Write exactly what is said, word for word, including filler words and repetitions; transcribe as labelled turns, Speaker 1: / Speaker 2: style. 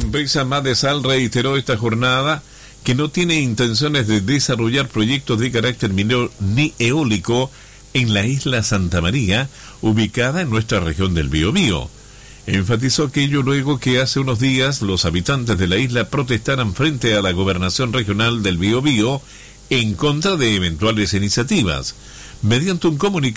Speaker 1: empresa Madesal reiteró esta jornada que no tiene intenciones de desarrollar proyectos de carácter minero ni eólico en la isla Santa María, ubicada en nuestra región del Biobío. Enfatizó aquello luego que hace unos días los habitantes de la isla protestaran frente a la gobernación regional del Biobío en contra de eventuales iniciativas. Mediante un comunicado